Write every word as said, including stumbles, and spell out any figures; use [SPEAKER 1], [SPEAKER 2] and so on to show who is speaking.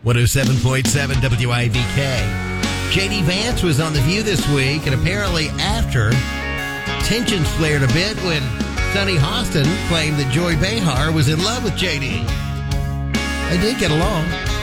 [SPEAKER 1] one oh seven point seven W I V K. J D Vance was on The View this week, and apparently after, tensions flared a bit when Sonny Hostin claimed that Joy Behar was in love with J D. They did get along.